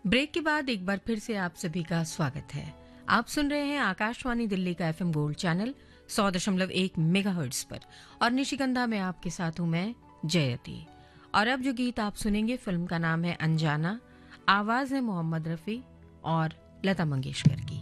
Break के बाद एक बार फिर से आप सभी का स्वागत है। आप सुन रहे हैं आकाशवाणी दिल्ली का एफएम गोल्ड चैनल 100.1 मेगाहर्ट्ज पर और निशिगंधा में आपके साथ हूं मैं जयती। और अब जो गीत आप सुनेंगे फिल्म का नाम है अनजाना, आवाज है मोहम्मद रफी और लता मंगेशकर की।